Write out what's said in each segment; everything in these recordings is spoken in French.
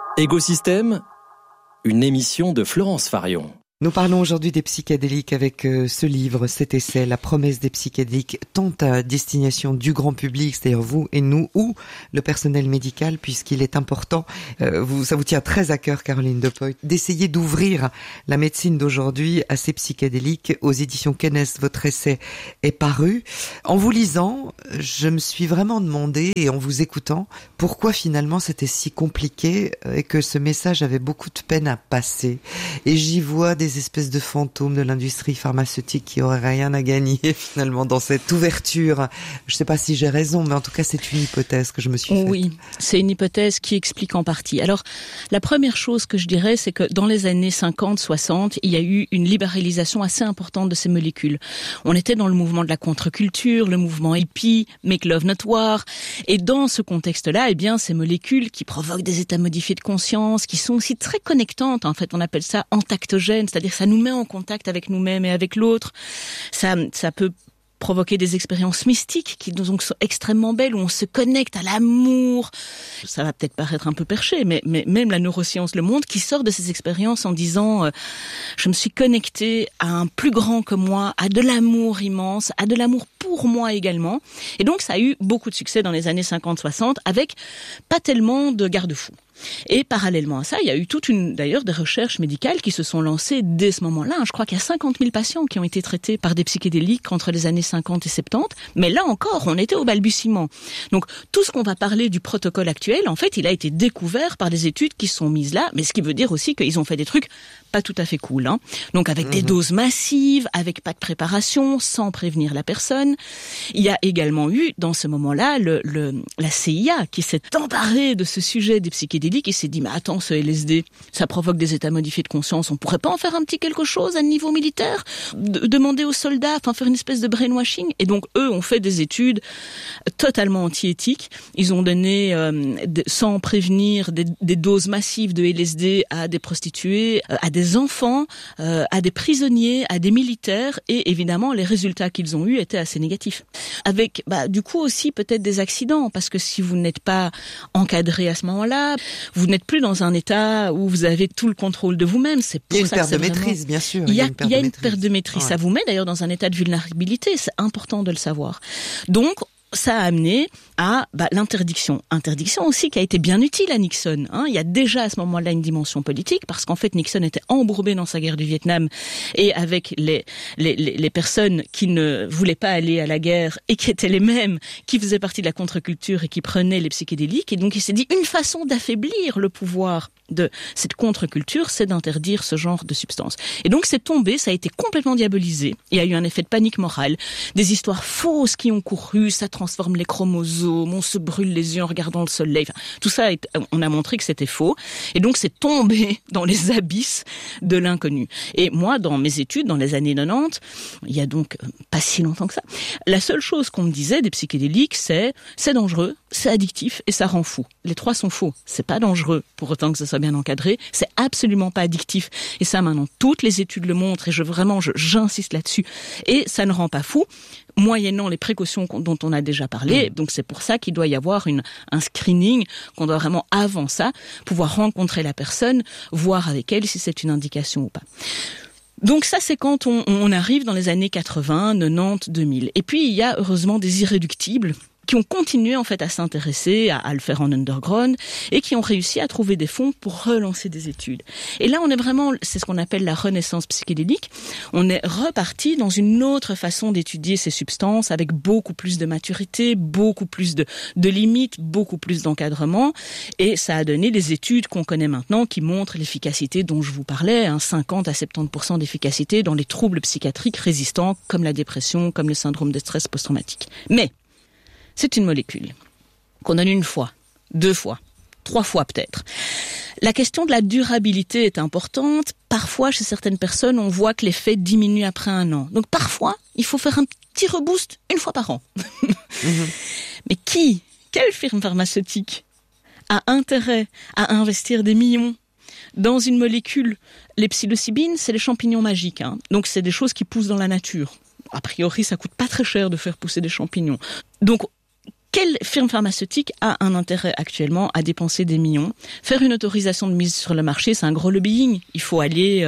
Écosystème, une émission de Florence Farion. Nous parlons aujourd'hui des psychédéliques avec ce livre, cet essai, La promesse des psychédéliques, tant à destination du grand public, c'est-à-dire vous et nous, ou le personnel médical, puisqu'il est important, ça vous tient très à cœur, Caroline Depoy, d'essayer d'ouvrir la médecine d'aujourd'hui à ces psychédéliques. Aux éditions Kennes, votre essai est paru. En vous lisant, je me suis vraiment demandé, et en vous écoutant, pourquoi finalement c'était si compliqué et que ce message avait beaucoup de peine à passer. Et j'y vois des espèces de fantômes de l'industrie pharmaceutique qui auraient rien à gagner finalement dans cette ouverture. Je ne sais pas si j'ai raison, mais en tout cas c'est une hypothèse que je me suis faite. Oui, c'est une hypothèse qui explique en partie. Alors, la première chose que je dirais, c'est que dans les années 50-60, il y a eu une libéralisation assez importante de ces molécules. On était dans le mouvement de la contre-culture, le mouvement hippie, Make Love Not War, et dans ce contexte-là, eh bien, ces molécules qui provoquent des états modifiés de conscience, qui sont aussi très connectantes, en fait, on appelle ça entactogènes, c'est-à-dire que ça nous met en contact avec nous-mêmes et avec l'autre. Ça peut provoquer des expériences mystiques qui donc sont extrêmement belles, où on se connecte à l'amour. Ça va peut-être paraître un peu perché, mais même la neuroscience le montre, qui sort de ces expériences en disant je me suis connecté à un plus grand que moi, à de l'amour immense, à de l'amour pour moi également. Et donc ça a eu beaucoup de succès dans les années 50-60, avec pas tellement de garde-fous. Et parallèlement à ça, il y a eu d'ailleurs des recherches médicales qui se sont lancées dès ce moment-là. Je crois qu'il y a 50 000 patients qui ont été traités par des psychédéliques entre les années 50 et 70. Mais là encore, on était au balbutiement. Donc, tout ce qu'on va parler du protocole actuel, en fait, il a été découvert par des études qui sont mises là. Mais ce qui veut dire aussi qu'ils ont fait des trucs pas tout à fait cool, hein. Donc, avec des doses massives, avec pas de préparation, sans prévenir la personne. Il y a également eu, dans ce moment-là, la CIA qui s'est emparée de ce sujet des psychédéliques. Qui s'est dit, mais attends, ce LSD, ça provoque des états modifiés de conscience, on pourrait pas en faire un petit quelque chose à niveau militaire, demander aux soldats, faire une espèce de brainwashing. Et donc eux ont fait des études totalement anti-éthiques. Ils ont donné, sans prévenir, des doses massives de LSD à des prostituées, à des enfants, à des prisonniers, à des militaires, et évidemment les résultats qu'ils ont eus étaient assez négatifs. Avec du coup aussi peut-être des accidents, parce que si vous n'êtes pas encadré à ce moment-là, vous n'êtes plus dans un état où vous avez tout le contrôle de vous-même. C'est pour ça que c'est Il y a une perte de maîtrise, bien sûr. Il y a une perte de maîtrise. Ouais. Ça vous met d'ailleurs dans un état de vulnérabilité. C'est important de le savoir. Donc, ça a amené à l'interdiction. Interdiction aussi qui a été bien utile à Nixon. Il y a déjà à ce moment-là une dimension politique, parce qu'en fait Nixon était embourbé dans sa guerre du Vietnam, et avec les personnes qui ne voulaient pas aller à la guerre et qui étaient les mêmes qui faisaient partie de la contre-culture et qui prenaient les psychédéliques. Et donc il s'est dit, une façon d'affaiblir le pouvoir de cette contre-culture, c'est d'interdire ce genre de substances. Et donc c'est tombé, ça a été complètement diabolisé. Il y a eu un effet de panique morale, des histoires fausses qui ont couru, ça transforme les chromosomes, on se brûle les yeux en regardant le soleil. Tout ça, on a montré que c'était faux. Et donc c'est tombé dans les abysses de l'inconnu. Et moi, dans mes études, dans les années 90, il y a donc pas si longtemps que ça, la seule chose qu'on me disait des psychédéliques, c'est dangereux, c'est addictif et ça rend fou. Les trois sont faux. C'est pas dangereux pour autant que ça soit bien encadré. C'est absolument pas addictif. Et ça, maintenant, toutes les études le montrent, et j'insiste là-dessus. Et ça ne rend pas fou, moyennant les précautions dont on a déjà parlé. Donc c'est pour ça qu'il doit y avoir un screening, qu'on doit vraiment, avant ça, pouvoir rencontrer la personne, voir avec elle si c'est une indication ou pas. Donc ça, c'est quand on arrive dans les années 80, 90, 2000. Et puis, il y a heureusement des irréductibles qui ont continué en fait à s'intéresser, à le faire en underground, et qui ont réussi à trouver des fonds pour relancer des études. Et là, on est vraiment, c'est ce qu'on appelle la renaissance psychédélique. On est reparti dans une autre façon d'étudier ces substances, avec beaucoup plus de maturité, beaucoup plus de limites, beaucoup plus d'encadrement, et ça a donné des études qu'on connaît maintenant qui montrent l'efficacité dont je vous parlais, 50 à 70% d'efficacité dans les troubles psychiatriques résistants, comme la dépression, comme le syndrome de stress post-traumatique. Mais c'est une molécule qu'on donne une fois, 2 fois, 3 fois peut-être. La question de la durabilité est importante. Parfois, chez certaines personnes, on voit que l'effet diminue après 1 an. Donc parfois, il faut faire un petit reboost 1 fois par an. Mais quelle firme pharmaceutique a intérêt à investir des millions dans une molécule? Les psilocybines, c'est les champignons magiques. Donc c'est des choses qui poussent dans la nature. A priori, ça coûte pas très cher de faire pousser des champignons. Donc Quelle firme pharmaceutique a un intérêt actuellement à dépenser des millions? Faire une autorisation de mise sur le marché, c'est un gros lobbying. Il faut aller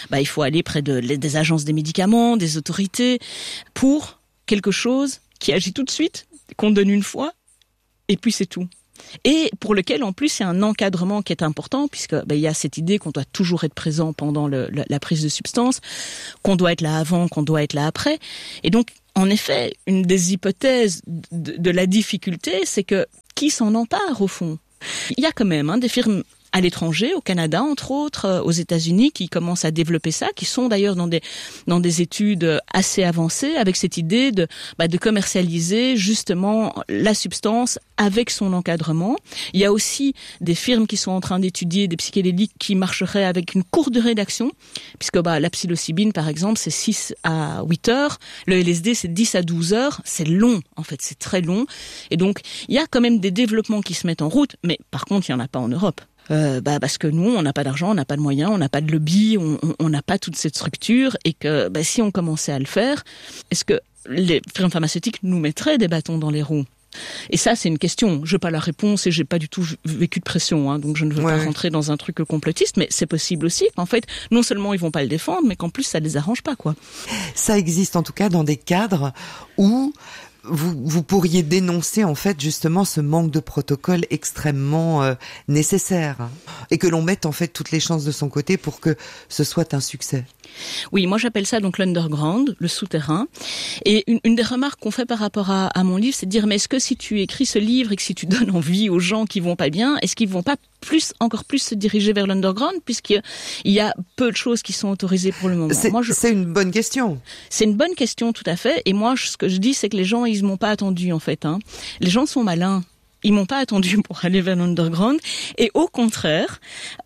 près des agences des médicaments, des autorités, pour quelque chose qui agit tout de suite, qu'on donne une fois, et puis c'est tout. Et pour lequel, en plus, il y a un encadrement qui est important, puisque il y a cette idée qu'on doit toujours être présent pendant la prise de substance, qu'on doit être là avant, qu'on doit être là après. Et donc, en effet, une des hypothèses de la difficulté, c'est que qui s'en empare, au fond? Il y a quand même des firmes à l'étranger, au Canada entre autres, aux États-Unis, qui commencent à développer ça, qui sont d'ailleurs dans des études assez avancées, avec cette idée de commercialiser justement la substance avec son encadrement. Il y a aussi des firmes qui sont en train d'étudier des psychédéliques qui marcheraient avec une courte durée d'action, puisque la psilocybine par exemple c'est 6 à 8 heures, le LSD c'est 10 à 12 heures, c'est long en fait, c'est très long, et donc il y a quand même des développements qui se mettent en route, mais par contre il n'y en a pas en Europe. Parce que nous, on n'a pas d'argent, on n'a pas de moyens, on n'a pas de lobby, on n'a pas toute cette structure, et que si on commençait à le faire, est-ce que les firmes pharmaceutiques nous mettraient des bâtons dans les roues? Et ça, c'est une question. Je n'ai pas la réponse et j'ai pas du tout vécu de pression, donc je ne veux pas rentrer dans un truc complotiste, mais c'est possible aussi qu'en fait, non seulement ils vont pas le défendre, mais qu'en plus ça les arrange pas, quoi. Ça existe en tout cas dans des cadres où vous pourriez dénoncer en fait justement ce manque de protocole extrêmement nécessaire, et que l'on mette en fait toutes les chances de son côté pour que ce soit un succès. Oui, moi j'appelle ça donc l'underground, le souterrain. Et une des remarques qu'on fait par rapport à mon livre, c'est de dire, mais est-ce que si tu écris ce livre et que si tu donnes envie aux gens qui vont pas bien, est-ce qu'ils vont pas encore plus se diriger vers l'underground, puisqu'il y a peu de choses qui sont autorisées pour le moment? C'est une bonne question. C'est une bonne question, tout à fait. Et moi, ce que je dis, c'est que les gens, ils m'ont pas attendu, en fait. Les gens sont malins. Ils m'ont pas attendu pour aller vers l'underground. Et au contraire,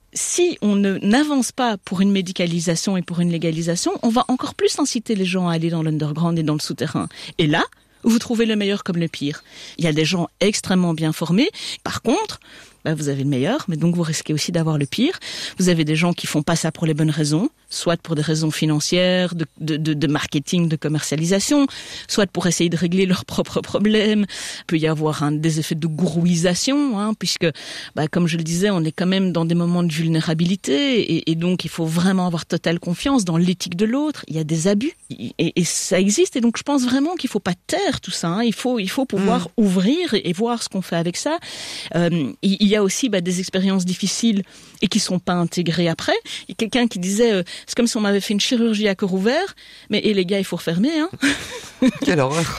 si on n'avance pas pour une médicalisation et pour une légalisation, on va encore plus inciter les gens à aller dans l'underground et dans le souterrain. Et là, vous trouvez le meilleur comme le pire. Il y a des gens extrêmement bien formés. Par contre, vous avez le meilleur, mais donc vous risquez aussi d'avoir le pire. Vous avez des gens qui font pas ça pour les bonnes raisons, soit pour des raisons financières, de marketing, de commercialisation, soit pour essayer de régler leurs propres problèmes. Il peut y avoir des effets de gourouisation, puisque, comme je le disais, on est quand même dans des moments de vulnérabilité, et donc il faut vraiment avoir totale confiance dans l'éthique de l'autre. Il y a des abus, et ça existe, et donc je pense vraiment qu'il faut pas taire tout ça. Il faut pouvoir ouvrir et voir ce qu'on fait avec ça. Il y a aussi des expériences difficiles et qui sont pas intégrées après. Il y a quelqu'un qui disait, c'est comme si on m'avait fait une chirurgie à cœur ouvert, mais les gars, il faut refermer. Quelle horreur.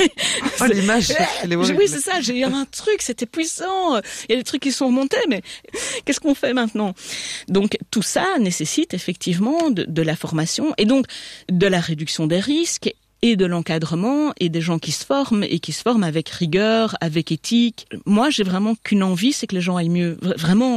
L'image, elle est horrible. Oui, c'est ça, j'ai eu un truc, c'était puissant, il y a des trucs qui sont remontés, mais qu'est-ce qu'on fait maintenant? Donc tout ça nécessite effectivement de la formation, et donc de la réduction des risques, et de l'encadrement, et des gens qui se forment, et qui se forment avec rigueur, avec éthique. Moi, j'ai vraiment qu'une envie, c'est que les gens aillent mieux. Vraiment,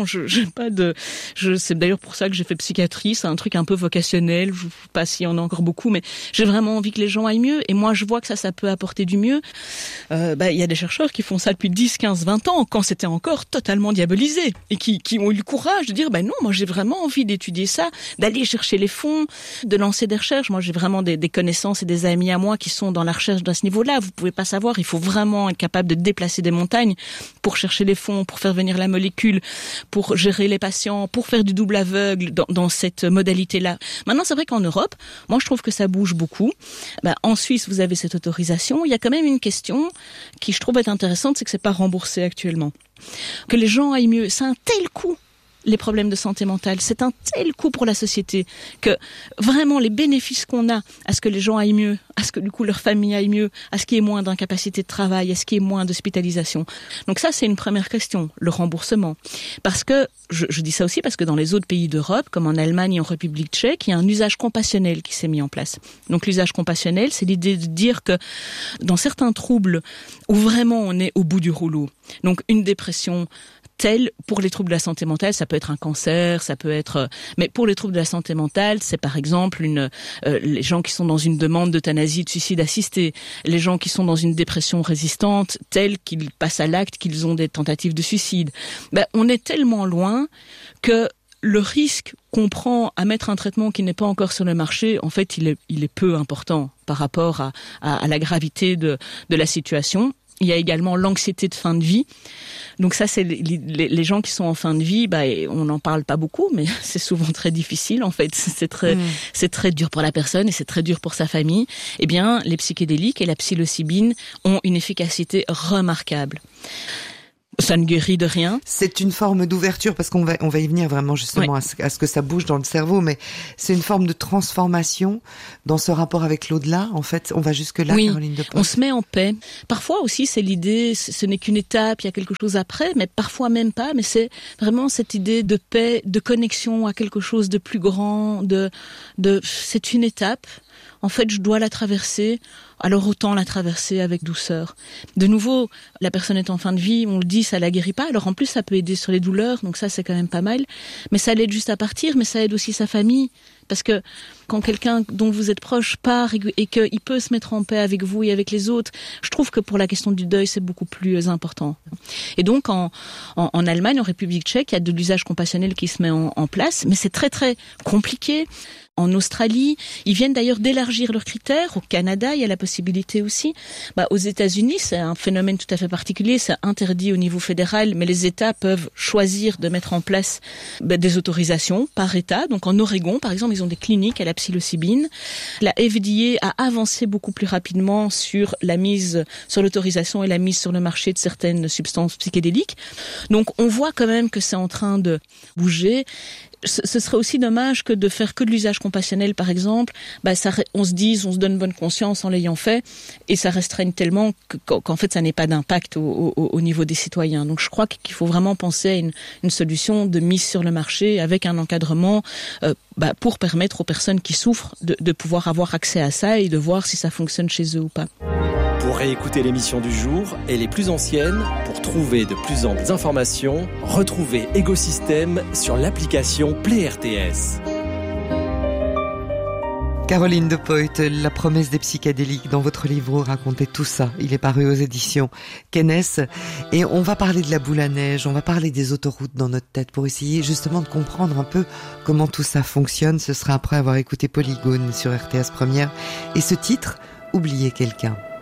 c'est d'ailleurs pour ça que j'ai fait psychiatrie, c'est un truc un peu vocationnel, je ne sais pas s'il y en a encore beaucoup, mais j'ai vraiment envie que les gens aillent mieux, et moi, je vois que ça peut apporter du mieux. Il y a des chercheurs qui font ça depuis 10, 15, 20 ans, quand c'était encore totalement diabolisé, et qui ont eu le courage de dire, non, moi, j'ai vraiment envie d'étudier ça, d'aller chercher les fonds, de lancer des recherches. Moi, j'ai vraiment des connaissances et des amis à moi qui sont dans la recherche de ce niveau-là. Vous pouvez pas savoir, il faut vraiment être capable de déplacer des montagnes pour chercher les fonds, pour faire venir la molécule, pour gérer les patients, pour faire du double aveugle dans cette modalité-là. Maintenant, c'est vrai qu'en Europe, moi je trouve que ça bouge beaucoup. En Suisse, vous avez cette autorisation. Il y a quand même une question qui je trouve être intéressante, c'est que c'est pas remboursé actuellement. Que les gens aillent mieux, c'est un tel coût. Les problèmes de santé mentale, c'est un tel coût pour la société que vraiment les bénéfices qu'on a à ce que les gens aillent mieux, à ce que du coup leur famille aille mieux, à ce qu'il y ait moins d'incapacité de travail, à ce qu'il y ait moins d'hospitalisation. Donc ça, c'est une première question, le remboursement. Parce que, je dis ça aussi parce que dans les autres pays d'Europe, comme en Allemagne et en République tchèque, il y a un usage compassionnel qui s'est mis en place. Donc l'usage compassionnel, c'est l'idée de dire que dans certains troubles où vraiment on est au bout du rouleau, donc une dépression telle, pour les troubles de la santé mentale, ça peut être un cancer, ça peut être, mais pour les troubles de la santé mentale, c'est par exemple les gens qui sont dans une demande d'euthanasie, de suicide assisté, les gens qui sont dans une dépression résistante, telle qu'ils passent à l'acte, qu'ils ont des tentatives de suicide. On est tellement loin que le risque qu'on prend à mettre un traitement qui n'est pas encore sur le marché, en fait, il est peu important par rapport à la gravité de la situation. Il y a également l'anxiété de fin de vie. Donc ça, c'est les gens qui sont en fin de vie, on n'en parle pas beaucoup, mais c'est souvent très difficile, en fait. C'est très dur pour la personne et c'est très dur pour sa famille. Eh bien, les psychédéliques et la psilocybine ont une efficacité remarquable. Ça ne guérit de rien. C'est une forme d'ouverture, parce qu'on va y venir vraiment justement à ce que ça bouge dans le cerveau, mais c'est une forme de transformation dans ce rapport avec l'au-delà. En fait, on va jusque-là, oui, Caroline Depolt. On se met en paix. Parfois aussi, c'est l'idée, ce n'est qu'une étape, il y a quelque chose après, mais parfois même pas, mais c'est vraiment cette idée de paix, de connexion à quelque chose de plus grand, c'est une étape. En fait, je dois la traverser, alors autant la traverser avec douceur. De nouveau, la personne est en fin de vie, on le dit, ça la guérit pas, alors en plus ça peut aider sur les douleurs, donc ça c'est quand même pas mal, mais ça l'aide juste à partir, mais ça aide aussi sa famille, parce que quand quelqu'un dont vous êtes proche part et qu'il peut se mettre en paix avec vous et avec les autres, je trouve que pour la question du deuil, c'est beaucoup plus important. Et donc en Allemagne, en République tchèque, il y a de l'usage compassionnel qui se met en place, mais c'est très très compliqué. En Australie, ils viennent d'ailleurs d'élargir leurs critères. Au Canada, il y a la possibilité aussi. Aux États-Unis, c'est un phénomène tout à fait particulier. C'est interdit au niveau fédéral, mais les États peuvent choisir de mettre en place des autorisations par État. Donc en Oregon, par exemple, ils ont des cliniques à la psilocybine. La FDA a avancé beaucoup plus rapidement sur l'autorisation et la mise sur le marché de certaines substances psychédéliques. Donc on voit quand même que c'est en train de bouger. Ce serait aussi dommage que de faire que de l'usage compassionnel, par exemple, on se donne bonne conscience en l'ayant fait, et ça restreigne tellement qu'en fait ça n'ait pas d'impact au niveau des citoyens. Donc je crois qu'il faut vraiment penser à une solution de mise sur le marché avec un encadrement pour permettre aux personnes qui souffrent de pouvoir avoir accès à ça et de voir si ça fonctionne chez eux ou pas. Pour réécouter l'émission du jour et les plus anciennes, pour trouver de plus amples informations, retrouvez Égosystème sur l'application Play RTS. Caroline Depolt, La promesse des psychédéliques, dans votre livre, vous racontez tout ça. Il est paru aux éditions Kennes. Et on va parler de la boule à neige, on va parler des autoroutes dans notre tête pour essayer justement de comprendre un peu comment tout ça fonctionne. Ce sera après avoir écouté Polygone sur RTS Première. Et ce titre, Oublier quelqu'un.